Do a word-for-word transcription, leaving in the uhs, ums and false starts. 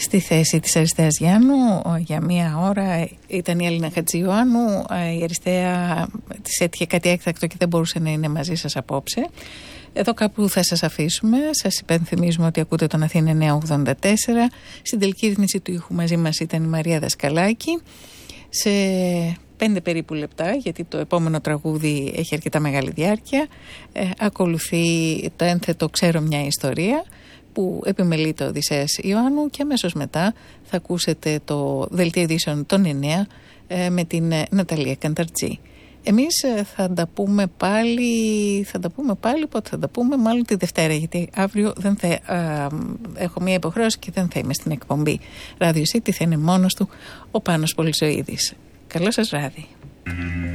Στη θέση της Αριστείας Γιάννου για μία ώρα ήταν η Έλληνα Χατζιωάννου. Η Αριστεία της έτυχε κάτι έκτακτο και δεν μπορούσε να είναι μαζί σας απόψε. Εδώ κάπου θα σας αφήσουμε. Σας υπενθυμίζουμε ότι ακούτε τον Αθήνα εννιακόσια ογδόντα τέσσερα. Στην τελική ρύθμιση του ήχου μαζί μας ήταν η Μαρία Δασκαλάκη. Σε πέντε περίπου λεπτά, γιατί το επόμενο τραγούδι έχει αρκετά μεγάλη διάρκεια, ε, ακολουθεί το ένθετο «Ξέρω μια ιστορία» που επιμελεί το Οδυσσέας Ιωάννου, και αμέσως μετά θα ακούσετε το δελτίο ειδήσεων των εννέα ε, με την ε, Ναταλία Κανταρτζή. Εμείς ε, θα τα πούμε πάλι, θα τα πούμε πάλι, πότε θα τα πούμε, μάλλον τη Δευτέρα, γιατί αύριο δεν θα, ε, έχω μία υποχρέωση και δεν θα είμαι στην εκπομπή Radio City, θα είναι μόνος του ο Πάνος Πολυσοίδης. Καλό σας βράδυ.